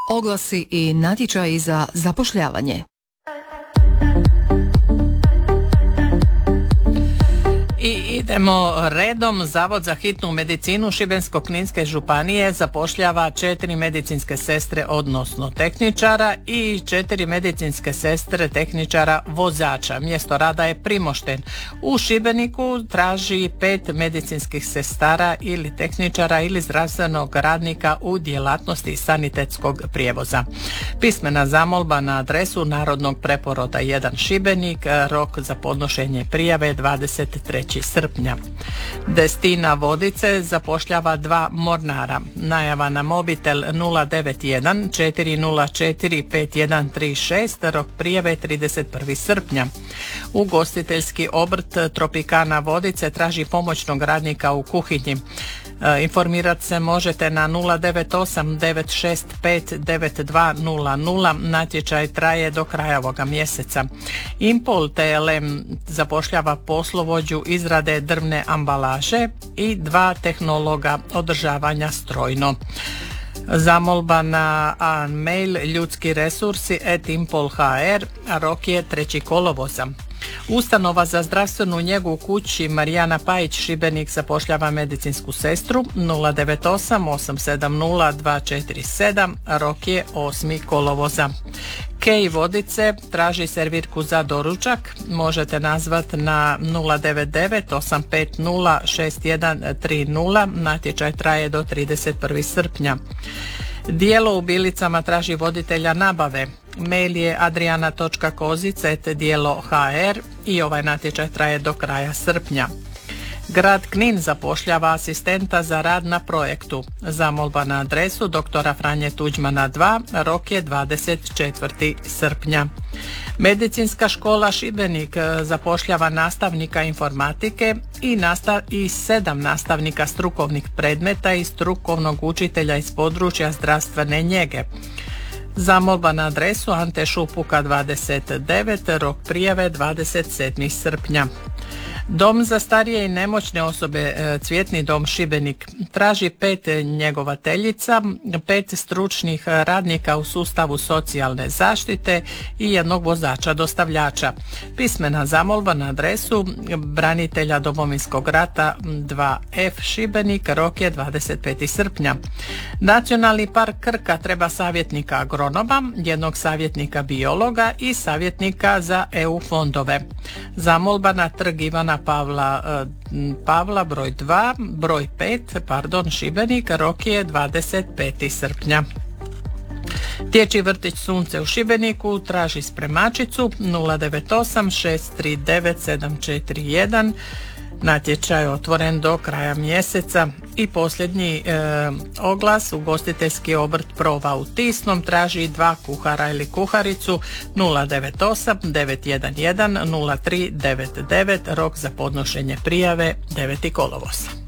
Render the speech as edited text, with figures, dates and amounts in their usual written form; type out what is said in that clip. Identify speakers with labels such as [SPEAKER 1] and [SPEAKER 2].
[SPEAKER 1] Oglasi i natječaji za zapošljavanje.
[SPEAKER 2] I idemo redom. Zavod za hitnu medicinu Šibensko-kninske županije zapošljava 4 medicinske sestre, odnosno tehničara, i 4 medicinske sestre tehničara vozača. Mjesto rada je Primošten. U Šibeniku traži 5 medicinskih sestara ili tehničara ili zdravstvenog radnika u djelatnosti sanitetskog prijevoza. Pismena zamolba na adresu Narodnog preporoda 1 Šibenik. Rok za podnošenje prijave 23. srpnja. Destina Vodice zapošljava 2 mornara. Najava na mobitel 091 404 5136, rok prijave 31. srpnja. Ugostiteljski obrt Tropikana Vodice traži pomoćnog radnika u kuhinji. Informirati se možete na 098 965 9200. Natječaj traje do kraja ovoga mjeseca. Impol TLM zapošljava poslovođu izrade drvne ambalaže i 2 tehnologa održavanja strojno. Zamolba na mail ljudski resursi @impol.hr, rok je 3. kolovoza. Ustanova za zdravstvenu njegu u kući Marijana Pajić Šibenik zapošljava medicinsku sestru 098 870 247, rok je 8. kolovoza. Kej Vodice traži servirku za doručak, možete nazvati na 099 850 6130, natječaj traje do 31. srpnja. Dijelo u Bilicama traži voditelja nabave. Mail je adriana.kozic@dijelo.hr i ovaj natječaj traje do kraja srpnja. Grad Knin zapošljava asistenta za rad na projektu. Zamolba na adresu dr. Franje Tuđmana 2, rok je 24. srpnja. Medicinska škola Šibenik zapošljava nastavnika informatike i 7 nastavnika strukovnih predmeta i strukovnog učitelja iz područja zdravstvene njege. Zamolba na adresu Ante Šupuka 29, rok prijave 27. srpnja. Dom za starije i nemoćne osobe Cvjetni dom Šibenik traži 5 njegovateljica, 5 stručnih radnika u sustavu socijalne zaštite i 1 vozača dostavljača. Pismena zamolba na adresu branitelja Domovinskog rata 2F Šibenik, rok je 25. srpnja. Nacionalni park Krka treba savjetnika agronoma, 1 savjetnika biologa i savjetnika za EU fondove. Zamolba na trg Ivana Pavla broj 5 Šibenik, rok je 25. srpnja. Dječji vrtić Sunce u Šibeniku traži spremačicu 098 639 741. Natječaj je otvoren do kraja mjeseca. I posljednji oglas, ugostiteljski obrt Prova u Tisnom traži 2 kuhara ili kuharicu 098 911 0399, rok za podnošenje prijave 9. kolovoza.